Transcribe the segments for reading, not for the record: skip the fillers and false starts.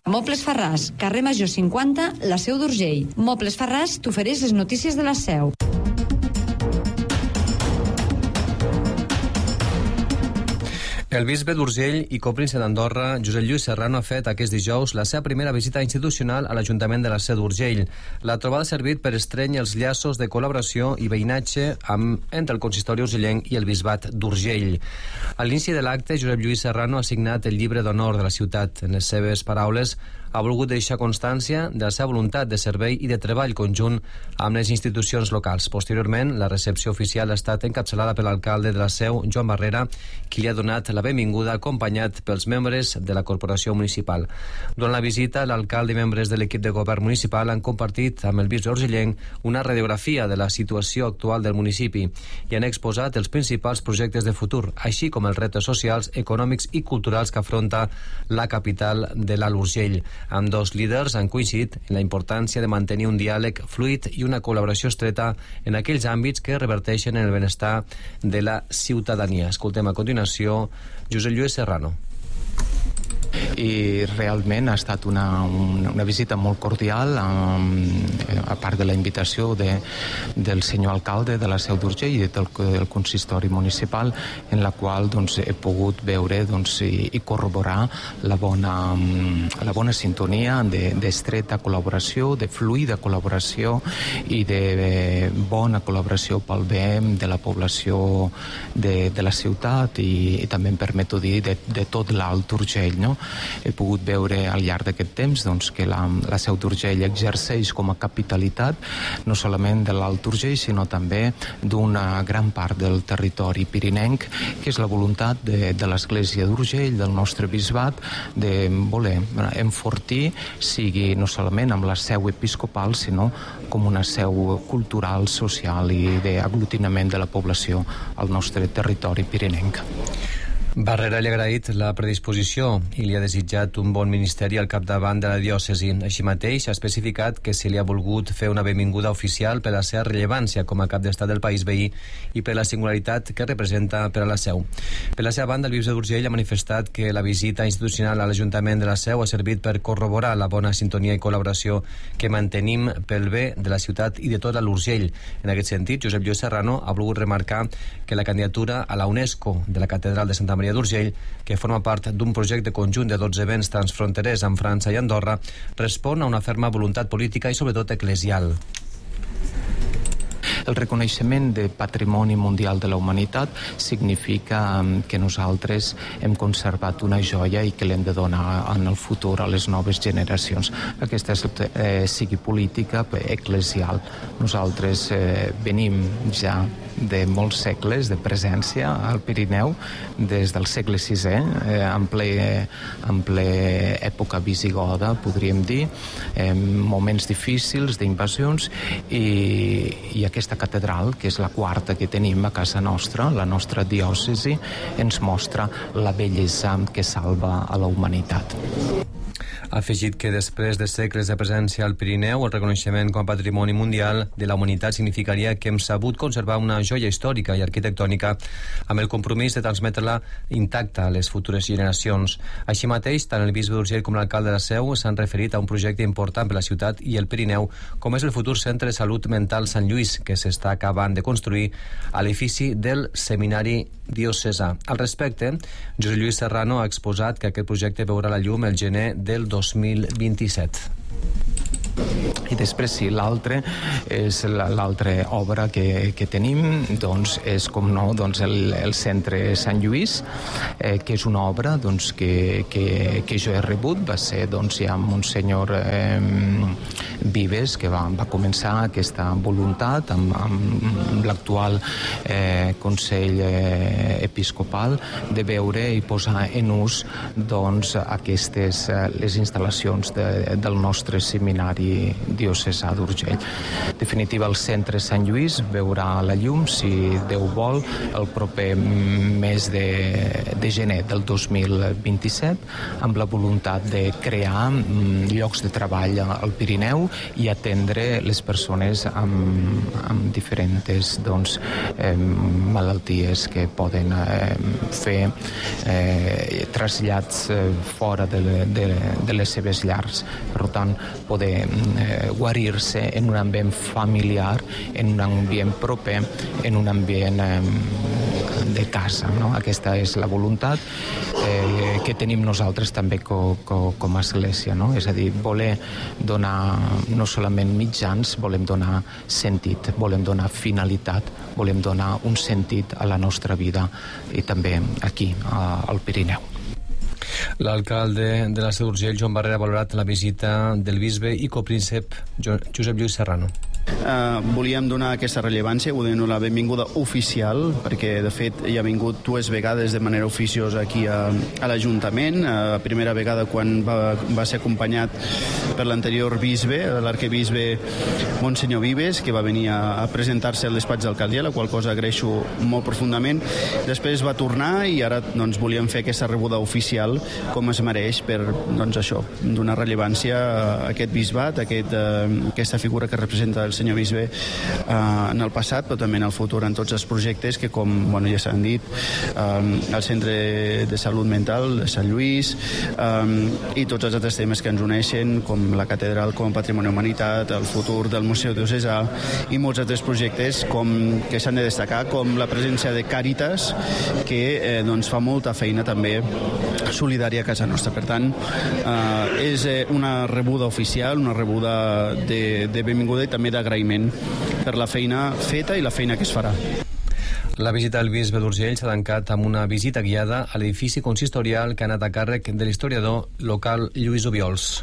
Mobles Farràs, carrer Major 50, la Seu d'Urgell. Mobles Farràs t'ofereix les notícies de la Seu. El bisbe d'Urgell i copríncep d'Andorra, Josep Lluís Serrano, ha fet aquest dijous la seva primera visita institucional a l'Ajuntament de la Seu d'Urgell. La trobada ha servit per estrènyer els llaços de col·laboració i veïnatge entre el consistori urgellenc i el bisbat d'Urgell. A l'inici de l'acte, Josep Lluís Serrano ha signat el llibre d'honor de la ciutat. En les seves paraules, ha volgut deixar constància de la seva voluntat de servei i de treball conjunt amb les institucions locals. Posteriorment, la recepció oficial ha estat encapçalada per l'alcalde de la Seu, Joan Barrera, qui li ha donat la benvinguda acompanyat pels membres de la corporació municipal. Durant la visita, l'alcalde i membres de l'equip de govern municipal han compartit amb el bisbe urgellenc una radiografia de la situació actual del municipi i han exposat els principals projectes de futur, així com els reptes socials, econòmics i culturals que afronta la capital de l'Alt Urgell. Ambdós líders han coincidit en la importància de mantenir un diàleg fluid i una col·laboració estreta en aquells àmbits que reverteixen en el benestar de la ciutadania. Escoltem a continuació Josep Lluís Serrano. I realment ha estat una visita molt cordial, a part de la invitació del senyor alcalde de la Seu d'Urgell i del consistori municipal, en la qual he pogut veure i corroborar la bona sintonia d'estreta col·laboració, de fluida col·laboració i de bona col·laboració pel bé de la població de la ciutat i també em permeto dir de tot l'Alt Urgell, no? He pogut veure al llarg d'aquest temps que la Seu d'Urgell exerceix com a capitalitat no solament de l'Alt Urgell sinó també d'una gran part del territori pirinenc, que és la voluntat de l'Església d'Urgell, del nostre bisbat, de voler enfortir, sigui no solament amb la seu episcopal sinó com una seu cultural, social i d'aglutinament de la població al nostre territori pirinenc. Barrera li ha agraït la predisposició i li ha desitjat un bon ministeri al capdavant de la diòcesi. Així mateix ha especificat que se li ha volgut fer una benvinguda oficial per la seva rellevància com a cap d'estat del país veí i per la singularitat que representa per a la Seu. Per la seva banda, el bisbe d'Urgell ha manifestat que la visita institucional a l'Ajuntament de la Seu ha servit per corroborar la bona sintonia i col·laboració que mantenim pel bé de la ciutat i de tot l'Urgell. En aquest sentit, Josep Lluís Serrano ha volgut remarcar que la candidatura a la UNESCO de la Catedral de Santa Maria d'Urgell, que forma part d'un projecte conjunt de 12 events transfronterers amb França i Andorra, respon a una ferma voluntat política i sobretot eclesial. El reconeixement de Patrimoni Mundial de la Humanitat significa que nosaltres hem conservat una joia i que l'hem de donar en el futur a les noves generacions. Aquesta sigui política eclesial. Nosaltres venim ja de molts segles de presència al Pirineu, des del segle VI, en ple època visigoda, podríem dir, moments difícils d'invasions i aquesta catedral, que és la quarta que tenim a casa nostra, la nostra diòcesi, ens mostra la bellesa que salva a la humanitat. Ha afegit que després de segles de presència al Pirineu, el reconeixement com a patrimoni mundial de la humanitat significaria que hem sabut conservar una joia històrica i arquitectònica amb el compromís de transmetre-la intacta a les futures generacions. Així mateix, tant el bisbe d'Urgell com l'alcalde de la Seu s'han referit a un projecte important per la ciutat i el Pirineu, com és el futur Centre de Salut Mental Sant Lluís, que s'està acabant de construir a l'edifici del Seminari Diocesà. Al respecte, Josep Lluís Serrano ha exposat que aquest projecte veurà la llum el gener del 2027. I després sí, l'altra obra que tenim és com no el Centre Sant Lluís, que és una obra que jo he rebut, va ser ja amb un senyor Vives que va començar aquesta voluntat amb l'actual Consell Episcopal de veure i posar en ús aquestes les instal·lacions del nostre seminari diocesà d'Urgell. En definitiva, el centre Sant Lluís veurà la llum, si Déu vol, el proper mes de gener del 2027, amb la voluntat de crear llocs de treball al Pirineu i atendre les persones amb diferents malalties que poden fer trasllats fora de les seves llars. Per tant, poder guarir-se en un ambient familiar, en un ambient proper, en un ambient de casa. No? Aquesta és la voluntat que tenim nosaltres també com a església. No? És a dir, voler donar no solament mitjans, volem donar sentit, volem donar finalitat, volem donar un sentit a la nostra vida i també aquí, al Pirineu. L'alcalde de la Seu d'Urgell, Joan Barrera, ha valorat la visita del bisbe i copríncep Josep Lluís Serrano. Volíem donar aquesta rellevància, volíem donar la benvinguda oficial, perquè de fet ja ha vingut 2 vegades de manera oficiosa aquí a l'Ajuntament. La primera vegada quan va ser acompanyat per l'anterior bisbe, l'arquebisbe Monsenyor Vives, que va venir a presentar-se al despatx d'alcaldia, la qual cosa agraeixo molt profundament. Després va tornar i ara volíem fer aquesta rebuda oficial com es mereix per donar rellevància a aquest bisbat, a aquesta figura que representa el senyor bisbe en el passat, però també en el futur, en tots els projectes que, com ja s'han dit, el Centre de Salut Mental de Sant Lluís i tots els altres temes que ens uneixen, com la catedral com a Patrimoni Humanitat, el futur del Museu Diocesà i molts altres projectes que s'han de destacar, com la presència de Càritas, que fa molta feina també solidària a casa nostra. Per tant, és una rebuda oficial, una rebuda de benvinguda i també d'agraïment per la feina feta i la feina que es farà. La visita del bisbe d'Urgell s'ha tancat amb una visita guiada a l'edifici consistorial que ha anat a càrrec de l'historiador local Lluís Obiols.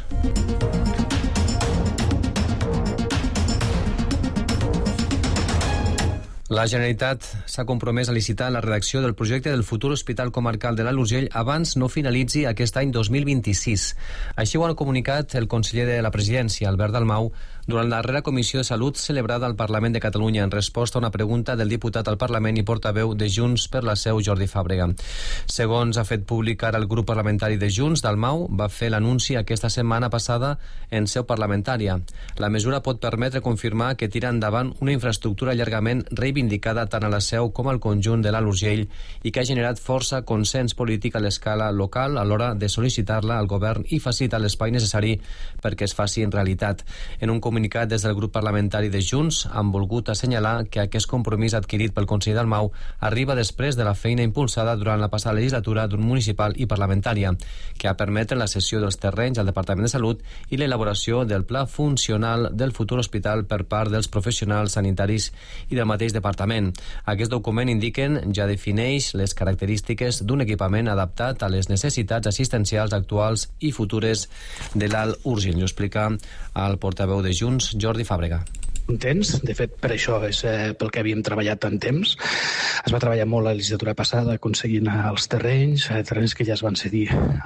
La Generalitat s'ha compromès a licitar la redacció del projecte del futur Hospital Comarcal de l'Alt Urgell abans no finalitzi aquest any 2026. Així ho ha comunicat el conseller de la Presidència, Albert Dalmau, durant la darrera comissió de salut celebrada al Parlament de Catalunya en resposta a una pregunta del diputat al Parlament i portaveu de Junts per la Seu, Jordi Fàbrega. Segons ha fet públic ara el grup parlamentari de Junts, Dalmau va fer l'anunci aquesta setmana passada en seu parlamentària. La mesura pot permetre confirmar que tira endavant una infraestructura llargament reivindicada tant a la Seu com al conjunt de l'Alt Urgell i que ha generat força consens polític a l'escala local a l'hora de sol·licitar-la al govern i facilitar l'espai necessari perquè es faci en realitat. En un comunicat des del grup parlamentari de Junts han volgut assenyalar que aquest compromís adquirit pel conseller Dalmau arriba després de la feina impulsada durant la passada legislatura d'un municipal i parlamentària, que ha permès la cessió dels terrenys al Departament de Salut i l'elaboració del pla funcional del futur hospital per part dels professionals sanitaris i del mateix departament. Aquest document, indiquen, ja defineix les característiques d'un equipament adaptat a les necessitats assistencials actuals i futures de l'Alt Urgell. Ho explica el portaveu de Junts, Jordi Fàbrega. Contents, de fet per això és pel que havíem treballat tant temps. Es va treballar molt la legislatura passada aconseguint els terrenys que ja es van cedir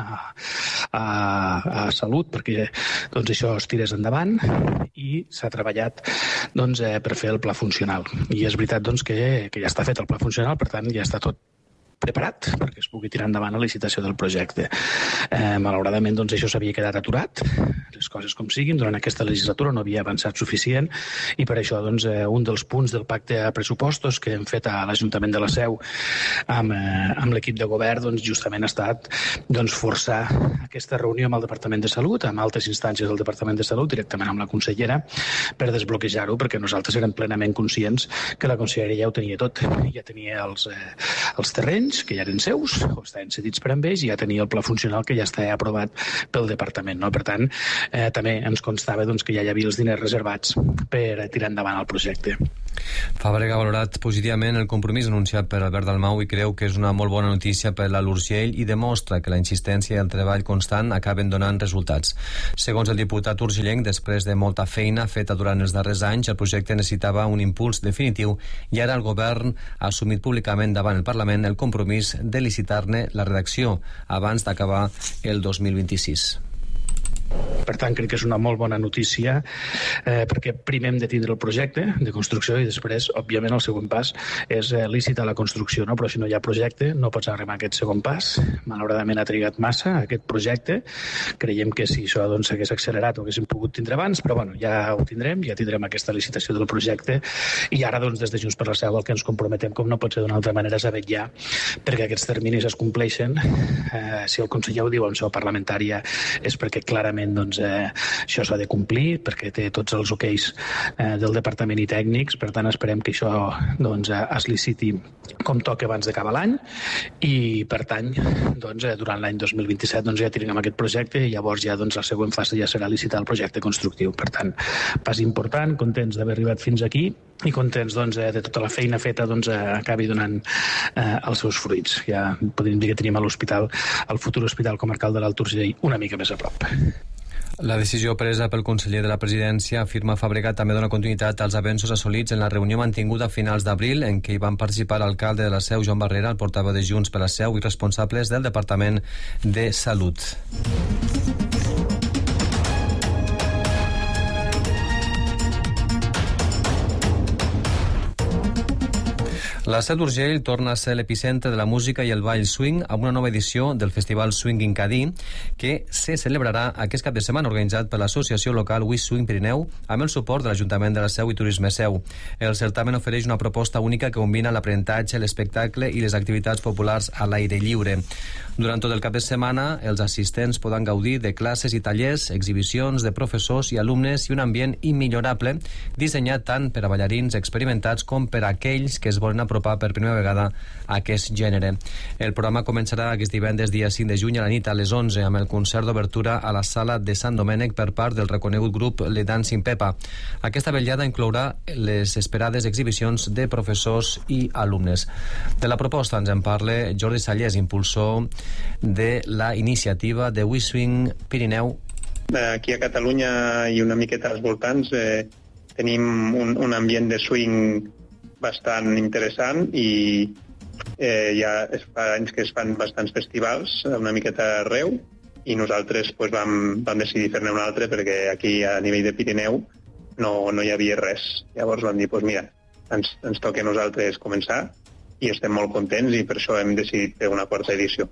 a Salut perquè això es tirés endavant i s'ha treballat per fer el pla funcional. I és veritat que ja està fet el pla funcional, per tant ja està tot preparat perquè es pugui tirar endavant la licitació del projecte. Malauradament, això s'havia quedat aturat, les coses com siguin, durant aquesta legislatura no havia avançat suficient i per això un dels punts del pacte a pressupostos que hem fet a l'Ajuntament de la Seu amb l'equip de govern justament ha estat forçar aquesta reunió amb el Departament de Salut, amb altres instàncies del Departament de Salut, directament amb la consellera, per desbloquejar-ho, perquè nosaltres érem plenament conscients que la conselleria ja ho tenia tot, ja tenia els terrenys que ja eren seus, o estaven cedits per amb ells, i ja tenia el pla funcional que ja està aprovat pel departament. No? Per tant, també ens constava que ja hi havia els diners reservats per tirar endavant el projecte. Fàbrega ha valorat positivament el compromís anunciat per Albert Dalmau i creu que és una molt bona notícia per l'Alt Urgell i demostra que la insistència i el treball constant acaben donant resultats. Segons el diputat urgellenc, després de molta feina feta durant els darrers anys, el projecte necessitava un impuls definitiu i ara el govern ha assumit públicament davant el Parlament el compromís de licitar-ne la redacció abans d'acabar el 2026. Per tant, crec que és una molt bona notícia, perquè primer hem de tindre el projecte de construcció i després, òbviament, el següent pas és licitar la construcció, no? Però si no hi ha projecte no pots arribar a aquest segon pas. Malauradament ha trigat massa aquest projecte. Creiem que si això s'hagués accelerat ho haguéssim pogut tindre abans, però bueno, ja ho tindrem, ja tindrem aquesta licitació del projecte i ara des de Junts per la Seu el que ens comprometem, com no pot ser d'una altra manera, és a vetllar perquè aquests terminis es compleixen. Si el conseller ho diu en seu parlamentària és perquè clarament això s'ha de complir, perquè té tots els okeis del departament i tècnics, per tant esperem que això es liciti com toca abans d'acabar l'any i per tant durant l'any 2027 ja tindrem aquest projecte i llavors ja la següent fase ja serà licitar el projecte constructiu. Per tant, pas important, contents d'haver arribat fins aquí i contents de tota la feina feta acabi donant els seus fruits. Ja podríem dir que tenim a l'hospital, el futur hospital comarcal de l'Alt Urgell, una mica més a prop. La decisió presa pel conseller de la Presidència, afirma Fàbrega, també dona continuïtat als avenços assolits en la reunió mantinguda a finals d'abril, en què hi van participar l'alcalde de la Seu, Joan Barrera, el portaveu de Junts per la Seu i responsables del Departament de Salut. La Seu d'Urgell torna a ser l'epicentre de la música i el ball swing amb una nova edició del Festival Swinging Cadí que se celebrarà aquest cap de setmana, organitzat per l'associació local We Swing Pirineu amb el suport de l'Ajuntament de la Seu i Turisme Seu. El certamen ofereix una proposta única que combina l'aprenentatge, l'espectacle i les activitats populars a l'aire lliure. Durant tot el cap de setmana, els assistents poden gaudir de classes i tallers, exhibicions de professors i alumnes i un ambient immillorable dissenyat tant per a ballarins experimentats com per a aquells que es volen apropar per primera vegada a aquest gènere. El programa començarà aquest divendres dia 5 de juny a la nit a les 11 amb el concert d'obertura a la sala de Sant Domènec per part del reconegut grup Le Dancing Pepa. Aquesta vetllada inclourà les esperades exhibicions de professors i alumnes. De la proposta ens en parla Jordi Sallés, impulsor de la iniciativa de We Swing Pirineu. Aquí a Catalunya i una miqueta als voltants tenim un ambient de swing bastant interessant i ja fa anys que es fan bastants festivals una miqueta arreu i nosaltres vam decidir fer-ne un altre perquè aquí a nivell de Pirineu no hi havia res. Llavors vam dir, mira, ens toca a nosaltres començar i estem molt contents i per això hem decidit fer una quarta edició.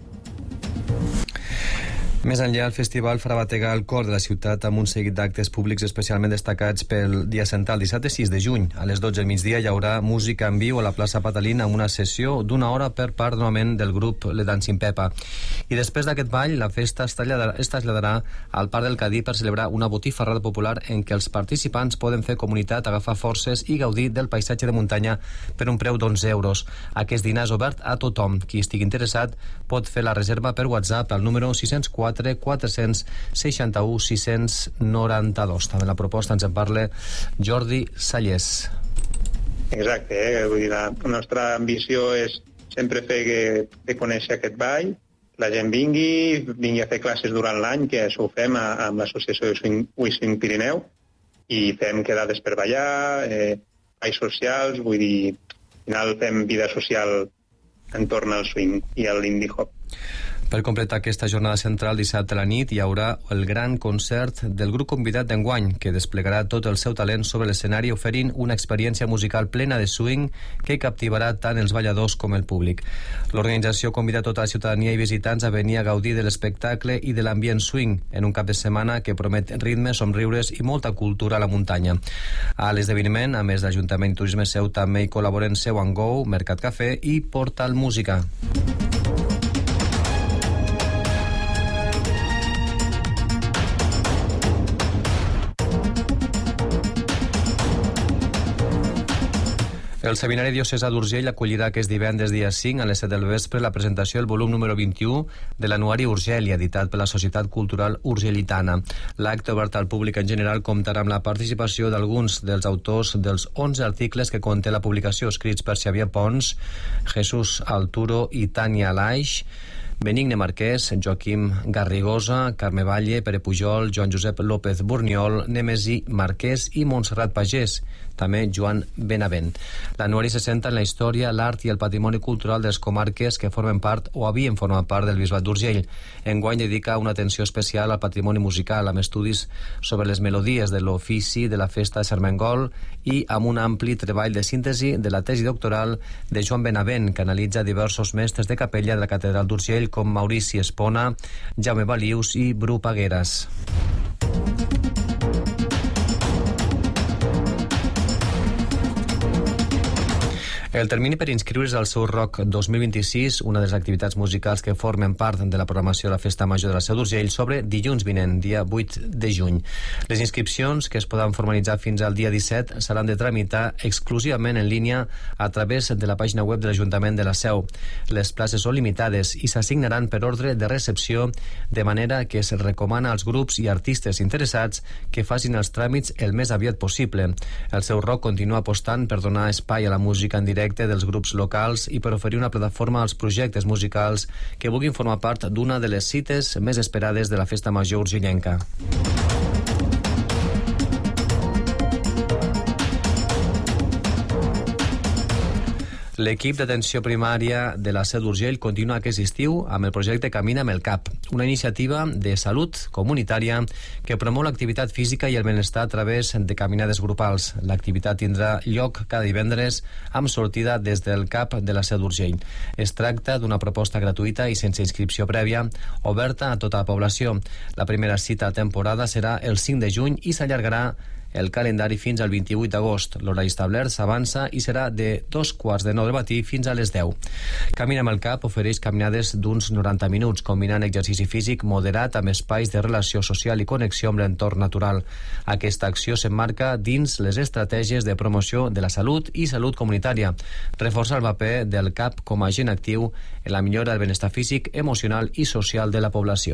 Més enllà, el festival farà bategar el cor de la ciutat amb un seguit d'actes públics especialment destacats pel dia central. Dissabte 6 de juny, a les 12 del migdia, hi haurà música en viu a la plaça Patalín amb una sessió d'1 hora per part novament del grup Le Dancing Pepa. I després d'aquest ball, la festa es traslladarà al Parc del Cadí per celebrar una botifarrada popular en què els participants poden fer comunitat, agafar forces i gaudir del paisatge de muntanya per un preu d'11 euros. Aquest dinar és obert a tothom. Qui estigui interessat pot fer la reserva per WhatsApp al número 604 461 692. També la proposta ens en parla Jordi Sallés. Exacte, vull dir, la nostra ambició és sempre fer conèixer aquest ball, la gent vingui a fer classes durant l'any, que això ho fem amb l'associació We Swing Pirineu, i fem quedades per ballar, balls socials, vull dir, al final fem vida social entorn al swing i al indie hop. Per completar aquesta jornada central, dissabte a la nit hi haurà el gran concert del grup convidat d'enguany, que desplegarà tot el seu talent sobre l'escenari oferint una experiència musical plena de swing que captivarà tant els balladors com el públic. L'organització convida tota la ciutadania i visitants a venir a gaudir de l'espectacle i de l'ambient swing en un cap de setmana que promet ritmes, somriures i molta cultura a la muntanya. A l'esdeveniment, a més d'Ajuntament i Turisme Seu, també hi col·laboren Seu and Go, Mercat Cafè i Portal Música. El Seminari Diocesà d'Urgell acollirà aquest divendres dia 5 a les 7 del vespre la presentació del volum número 21 de l'Anuari Urgell, editat per la Societat Cultural Urgellitana. L'acte obert al públic en general comptarà amb la participació d'alguns dels autors dels 11 articles que conté la publicació, escrits per Xavier Pons, Jesús Alturo i Tània Alaix, Benigne Marquès, Joaquim Garrigosa, Carme Valle, Pere Pujol, Joan Josep López Burniol, Nemesi Marquès i Montserrat Pagès, també Joan Benavent. L'anuari se centra en la història, l'art i el patrimoni cultural de les comarques que formen part o havien format part del Bisbat d'Urgell. Enguany dedica una atenció especial al patrimoni musical, amb estudis sobre les melodies de l'ofici de la festa de Sermengol i amb un ampli treball de síntesi de la tesi doctoral de Joan Benavent, que analitza diversos mestres de capella de la Catedral d'Urgell com Maurici Espona, Jaume Balius i Bru Pagueras. El termini per inscriure's al Seu Rock 2026, una de les activitats musicals que formen part de la programació de la Festa Major de la Seu d'Urgell, s'obre dilluns vinent, dia 8 de juny. Les inscripcions, que es poden formalitzar fins al dia 17, seran de tramitar exclusivament en línia a través de la pàgina web de l'Ajuntament de la Seu. Les places són limitades i s'assignaran per ordre de recepció, de manera que es recomana als grups i artistes interessats que facin els tràmits el més aviat possible. El Seu Rock continua apostant per donar espai a la música en directe dels grups locals i per oferir una plataforma als projectes musicals que vulguin formar part d'una de les cites més esperades de la Festa Major urgellenca. L'equip d'atenció primària de la Seu d'Urgell continua aquest estiu amb el projecte Camina amb el CAP, una iniciativa de salut comunitària que promou l'activitat física i el benestar a través de caminades grupals. L'activitat tindrà lloc cada divendres amb sortida des del CAP de la Seu d'Urgell. Es tracta d'una proposta gratuïta i sense inscripció prèvia, oberta a tota la població. La primera cita a temporada serà el 5 de juny i s'allargarà el calendari fins al 28 d'agost. L'horari establert s'avança i serà de 2:45 del matí fins a les 10. Camina amb el CAP ofereix caminades d'uns 90 minuts, combinant exercici físic moderat amb espais de relació social i connexió amb l'entorn natural. Aquesta acció s'emmarca dins les estratègies de promoció de la salut i salut comunitària, reforçar el paper del CAP com a agent actiu en la millora del benestar físic, emocional i social de la població.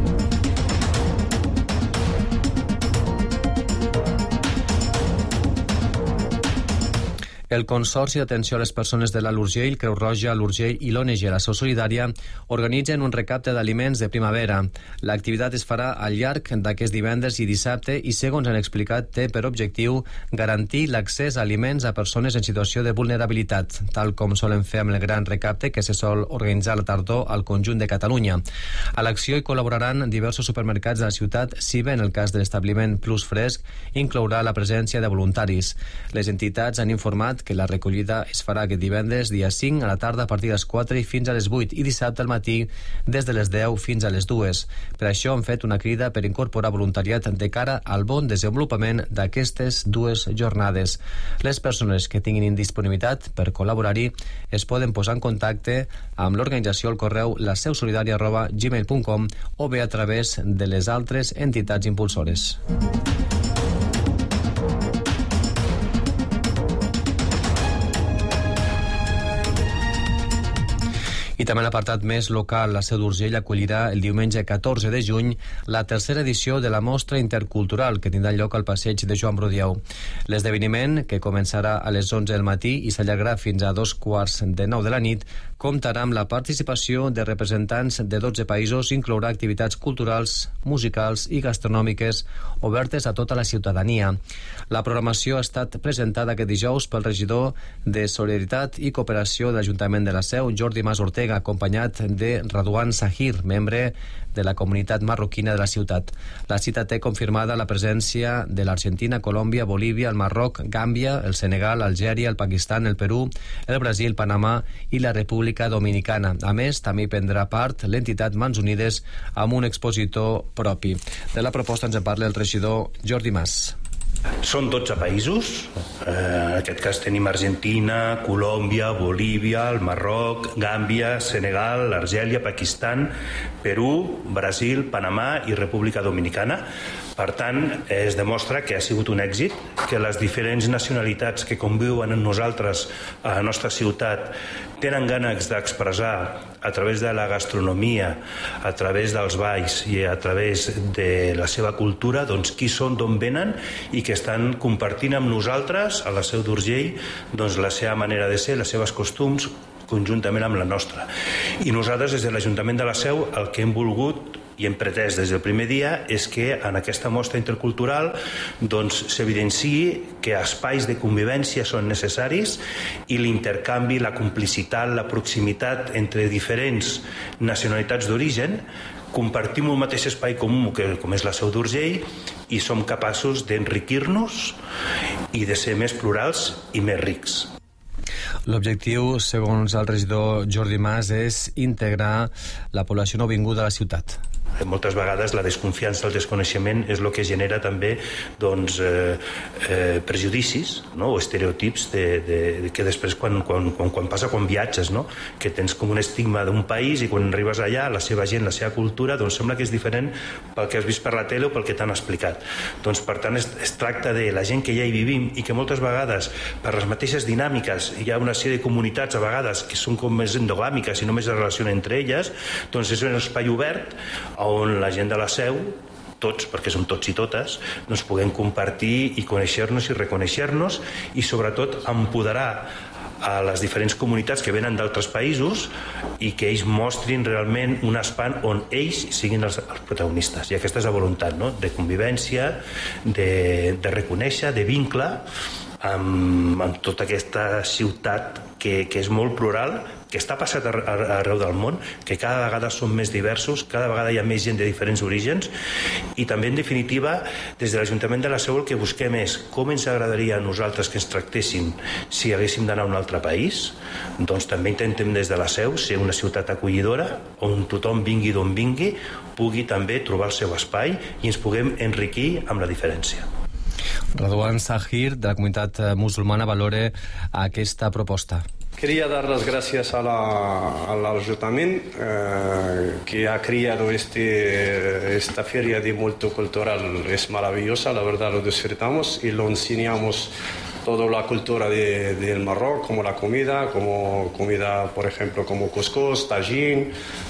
El Consorci d'Atenció a les Persones de l'Alt Urgell, Creu Roja, l'Urgell i l'ONG La Seu Solidària organitzen un recapte d'aliments de primavera. L'activitat es farà al llarg d'aquest divendres i dissabte i, segons han explicat, té per objectiu garantir l'accés a aliments a persones en situació de vulnerabilitat, tal com solen fer amb el gran recapte que se sol organitzar a la tardor al conjunt de Catalunya. A l'acció hi col·laboraran diversos supermercats de la ciutat, si bé en el cas de l'establiment Plus Fresc inclourà la presència de voluntaris. Les entitats han informat que la recollida es farà aquest divendres, dia 5, a la tarda a partir de les 4 i fins a les 8 i dissabte al matí des de les 10 fins a les 2. Per això han fet una crida per incorporar voluntariat de cara al bon desenvolupament d'aquestes dues jornades. Les persones que tinguin indisponibilitat per col·laborar-hi es poden posar en contacte amb l'organització al correu laseusolidària@gmail.com o bé a través de les altres entitats impulsores. I també l'apartat més local, la Seu d'Urgell acollirà el diumenge 14 de juny la tercera edició de la mostra intercultural que tindrà lloc al passeig de Joan Brodieu. L'esdeveniment, que començarà a les 11 del matí i s'allargarà fins a 8:45 de la nit, comptarà amb la participació de representants de 12 països i inclourà activitats culturals, musicals i gastronòmiques obertes a tota la ciutadania. La programació ha estat presentada aquest dijous pel regidor de Solidaritat i Cooperació de l'Ajuntament de la Seu, Jordi Mas Ortega, acompanyat de Radwan Sahir, membre de la comunitat marroquina de la ciutat. La cita té confirmada la presència de l'Argentina, Colòmbia, Bolívia, el Marroc, Gàmbia, el Senegal, Algèria, el Pakistan, el Perú, el Brasil, Panamà i la República Dominicana. A més, també hi prendrà part l'entitat Mans Unides amb un expositor propi. De la proposta ens en parla el regidor Jordi Mas. Són 12 països, en aquest cas tenim Argentina, Colòmbia, Bolívia, el Marroc, Gàmbia, Senegal, Argèlia, Pakistan, Perú, Brasil, Panamà i República Dominicana. Per tant, es demostra que ha sigut un èxit, que les diferents nacionalitats que conviuen amb nosaltres a la nostra ciutat tenen ganes d'expressar a través de la gastronomia, a través dels balls i a través de la seva cultura, doncs qui són, d'on venen i que estan compartint amb nosaltres a la Seu d'Urgell doncs la seva manera de ser, les seves costums, conjuntament amb la nostra. I nosaltres, des de l'Ajuntament de la Seu, el que hem volgut i hem pretès des del primer dia és que en aquesta mostra intercultural s'evidenciï que espais de convivència són necessaris i l'intercanvi, la complicitat, la proximitat entre diferents nacionalitats d'origen. Compartim un mateix espai comú com és la Seu d'Urgell i som capaços d'enriquir-nos i de ser més plurals i més rics. L'objectiu, segons el regidor Jordi Mas, és integrar la població nouvinguda a la ciutat. Moltes vegades la desconfiança, el desconeixement és el que genera també prejudicis, no? O estereotips que després quan passa quan viatges, no? Que tens com un estigma d'un país i quan arribes allà la seva gent, la seva cultura sembla que és diferent pel que has vist per la tele o pel que t'han explicat. Per tant es tracta de la gent que ja hi vivim i que moltes vegades per les mateixes dinàmiques hi ha una sèrie de comunitats a vegades que són com més endogàmiques i només es relacionen entre elles, és un espai obert on la gent de la Seu, tots, perquè som tots i totes, puguem compartir i conèixer-nos i reconèixer-nos i sobretot empoderar a les diferents comunitats que venen d'altres països i que ells mostrin realment un espai on ells siguin els protagonistes. I aquesta és la voluntat, no? De convivència, de reconèixer, de vincle amb tota aquesta ciutat que és molt plural, que està passat arreu del món, que cada vegada som més diversos, cada vegada hi ha més gent de diferents orígens i també, en definitiva, des de l'Ajuntament de la Seu el que busquem és com ens agradaria a nosaltres que ens tractessin si haguéssim d'anar a un altre país. També intentem des de la Seu ser una ciutat acollidora on tothom vingui d'on vingui pugui també trobar el seu espai i ens puguem enriquir amb la diferència. Radwan Sahir, de la comunitat musulmana, valora aquesta proposta. Quería dar las gracias al Ayuntamiento que ha creado esta feria de multicultural. Es maravillosa, la verdad lo disfrutamos y lo enseñamos toda la cultura del Marruecos, como la comida, por ejemplo, como couscous, tajín,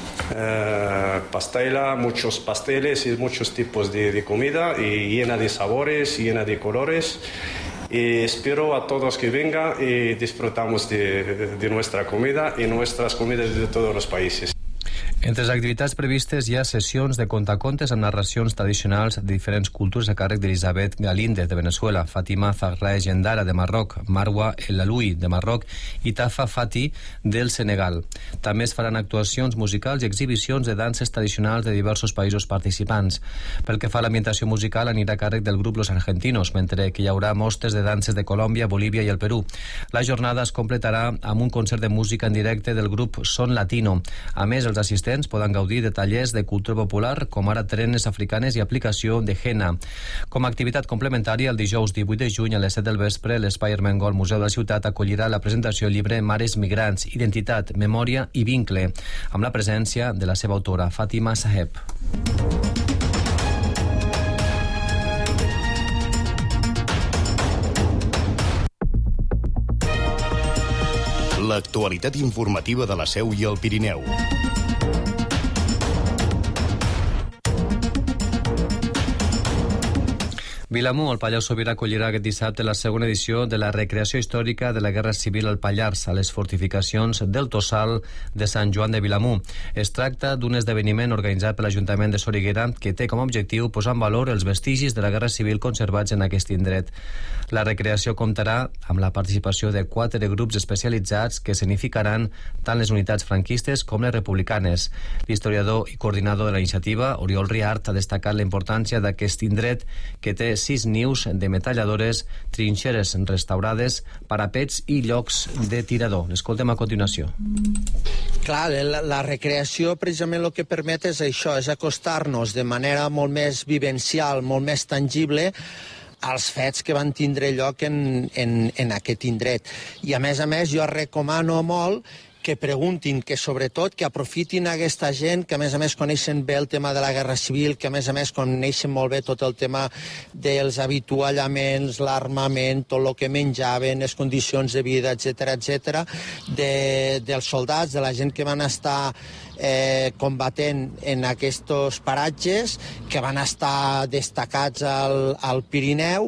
pastela, muchos pasteles y muchos tipos de comida y llena de sabores, llena de colores. Y espero a todos que vengan y disfrutamos de nuestra comida y nuestras comidas de todos los países. Entre les activitats previstes hi ha sessions de contacontes amb narracions tradicionals de diferents cultures a càrrec d'Elisabeth Galíndez, de Venezuela, Fàtima Zahra Gendara, de Marroc, Marwa El Aloui, de Marroc, i Tafa Fati, del Senegal. També es faran actuacions musicals i exhibicions de danses tradicionals de diversos països participants. Pel que fa a l'ambientació musical, anirà a càrrec del grup Los Argentinos, mentre que hi haurà mostres de danses de Colòmbia, Bolívia i el Perú. La jornada es completarà amb un concert de música en directe del grup Son Latino. A més, els assistents poden gaudir de tallers de cultura popular, com ara trenes africanes i aplicació de henna. Com a activitat complementària, el dijous 18 de juny a les 7 del vespre, l'Espai Ermengol Museu de la Ciutat acollirà la presentació del llibre Mares Migrants, Identitat, Memòria i Vincle, amb la presència de la seva autora, Fàtima Saheb. L'actualitat informativa de la Seu i el Pirineu. Vilamur, el Pallars Sobirà, acollirà aquest dissabte la segona edició de la recreació històrica de la Guerra Civil al Pallars, a les fortificacions del Tossal de Sant Joan de Vilamur. Es tracta d'un esdeveniment organitzat per l'Ajuntament de Soriguera que té com a objectiu posar en valor els vestigis de la Guerra Civil conservats en aquest indret. La recreació comptarà amb la participació de 4 grups especialitzats que escenificaran tant les unitats franquistes com les republicanes. L'historiador i coordinador de la iniciativa, Oriol Riart, ha destacat la importància d'aquest indret que té 6 nius de metralladores, trinxeres restaurades, parapets i llocs de tirador. L'escoltem a continuació. Clar, la recreació precisament el que permet és això, és acostar-nos de manera molt més vivencial, molt més tangible als fets que van tindre lloc en aquest indret. I a més, jo recomano molt que preguntin, que sobretot que aprofitin aquesta gent que a més coneixen bé el tema de la Guerra Civil, que a més coneixen molt bé tot el tema dels avituallaments, l'armament, tot el que menjaven, les condicions de vida, etc., dels soldats, de la gent que van estar combatent en aquests paratges, que van estar destacats al Pirineu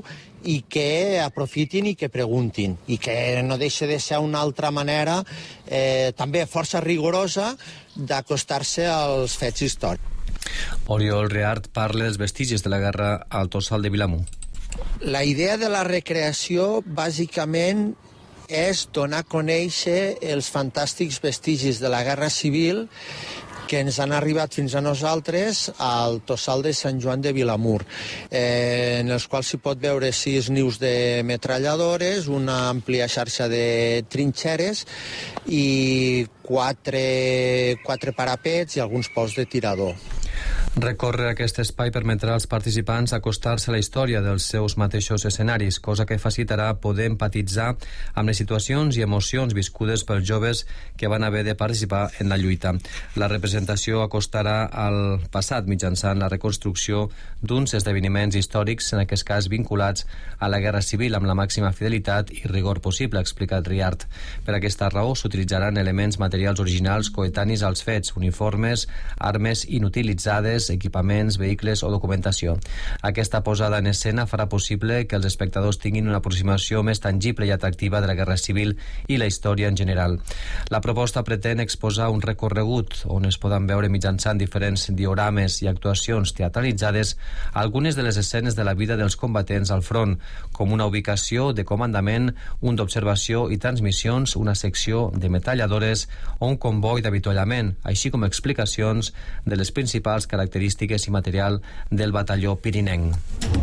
i que aprofitin i que preguntin, i que no deixa de ser una altra manera també força rigorosa d'acostar-se als fets històrics. Oriol Riart parla dels vestigis de la guerra al Tossal de Vilamur. La idea de la recreació, bàsicament, és donar a conèixer els fantàstics vestigis de la Guerra Civil que ens han arribat fins a nosaltres al Tossal de Sant Joan de Vilamur, en els quals s'hi pot veure 6 nius de metralladores, una àmplia xarxa de trinxeres i 4 parapets i alguns pous de tirador. Recórrer aquest espai permetrà als participants acostar-se a la història dels seus mateixos escenaris, cosa que facilitarà poder empatitzar amb les situacions i emocions viscudes pels joves que van haver de participar en la lluita. La representació acostarà al passat mitjançant la reconstrucció d'uns esdeveniments històrics, en aquest cas vinculats a la Guerra Civil, amb la màxima fidelitat i rigor possible, ha explicat Riart. Per aquesta raó s'utilitzaran elements materials originals coetanis als fets, uniformes, armes inutilitzades, equipaments, vehicles o documentació. Aquesta posada en escena farà possible que els espectadors tinguin una aproximació més tangible i atractiva de la Guerra Civil i la història en general. La proposta pretén exposar un recorregut on es poden veure mitjançant diferents diorames i actuacions teatralitzades algunes de les escenes de la vida dels combatents al front, com una ubicació de comandament, un d'observació i transmissions, una secció de metralladores o un comboi d'avituallament, així com explicacions de les principals característiques i material del batalló pirinenc.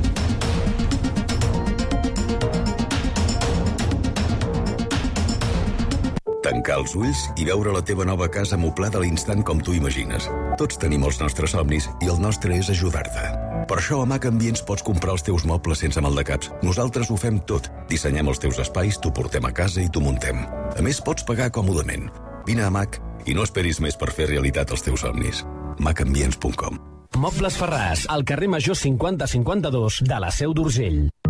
Tancar els ulls i veure la teva nova casa moblada a l'instant com tu imagines. Tots tenim els nostres somnis i el nostre és ajudar-te. Per això a Mac Ambients pots comprar els teus mobles sense maldecaps. Nosaltres ho fem tot. Dissenyem els teus espais, t'ho portem a casa i t'ho muntem. A més, pots pagar còmodament. Vine a Mac i no esperis més per fer realitat els teus somnis. macambients.com. Mobles Ferràs, al carrer Major 5052 de la Seu d'Urgell.